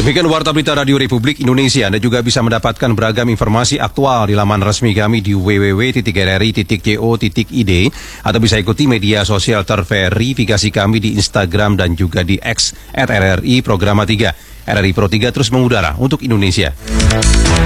Demikian Warta Berita Radio Republik Indonesia. Anda juga bisa mendapatkan beragam informasi aktual di laman resmi kami di www.rri.co.id atau bisa ikuti media sosial terverifikasi kami di Instagram dan juga di X @RRI Programa 3. RRI Pro 3 terus mengudara untuk Indonesia.